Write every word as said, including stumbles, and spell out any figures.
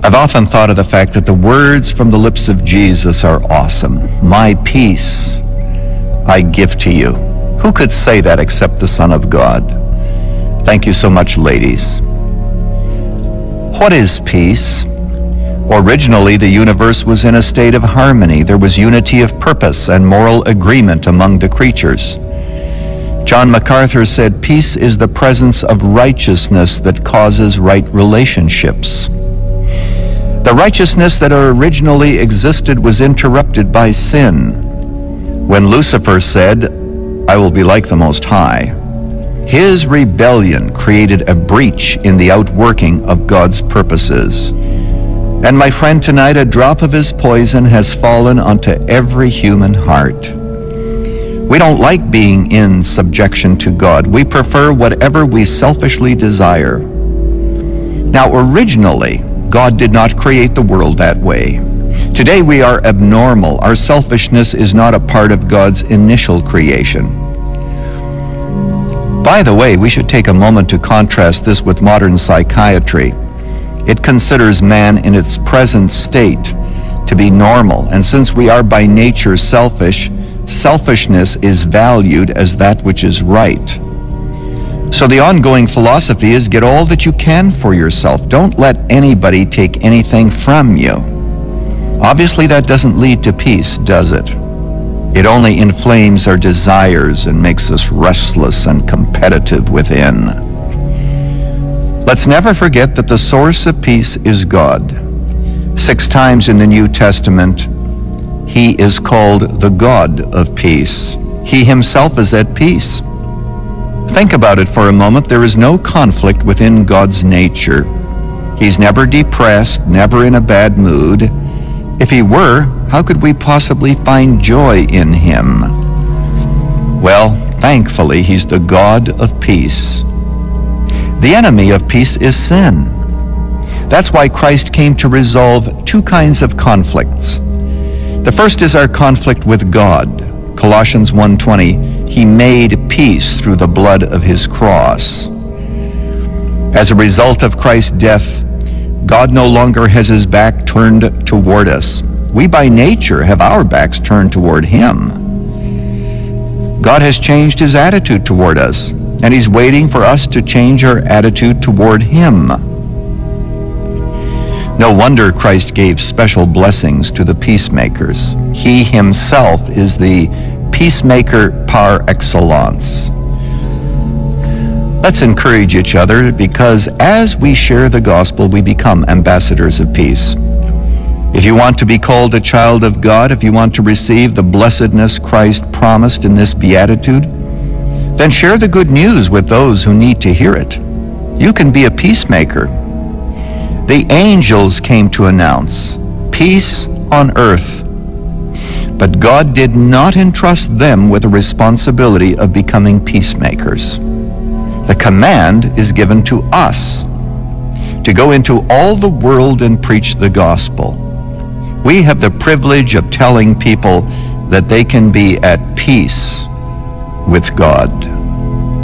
I've often thought of the fact that the words from the lips of Jesus are awesome. My peace I give to you. Who could say that except the Son of God? Thank you so much, ladies. What is peace? Originally, the universe was in a state of harmony. There was unity of purpose and moral agreement among the creatures. John MacArthur said, peace is the presence of righteousness that causes right relationships. The righteousness that originally existed was interrupted by sin. When Lucifer said, I will be like the Most High, his rebellion created a breach in the outworking of God's purposes. And my friend, tonight a drop of his poison has fallen onto every human heart. We don't like being in subjection to God. We prefer whatever we selfishly desire. Now, originally, God did not create the world that way. Today we are abnormal. Our selfishness is not a part of God's initial creation. By the way, we should take a moment to contrast this with modern psychiatry. It considers man in its present state to be normal, and since we are by nature selfish, selfishness is valued as that which is right. So the ongoing philosophy is get all that you can for yourself. Don't let anybody take anything from you. Obviously that doesn't lead to peace, does it? It only inflames our desires and makes us restless and competitive within. Let's never forget that the source of peace is God. Six times in the New Testament, he is called the God of peace. He himself is at peace. Think about it for a moment. There is no conflict within God's nature. He's never depressed, never in a bad mood. If he were, how could we possibly find joy in him? Well, thankfully, he's the God of peace. The enemy of peace is sin. That's why Christ came to resolve two kinds of conflicts. The first is our conflict with God. Colossians one twenty, he made peace through the blood of his cross. As a result of Christ's death, God no longer has his back turned toward us. We by nature have our backs turned toward him. God has changed his attitude toward us, and he's waiting for us to change our attitude toward him. No wonder Christ gave special blessings to the peacemakers. He himself is the peacemaker par excellence. Let's encourage each other, because as we share the gospel, we become ambassadors of peace. If you want to be called a child of God, if you want to receive the blessedness Christ promised in this beatitude, then share the good news with those who need to hear it. You can be a peacemaker. The angels came to announce peace on earth. But God did not entrust them with the responsibility of becoming peacemakers. The command is given to us to go into all the world and preach the gospel. We have the privilege of telling people that they can be at peace with God.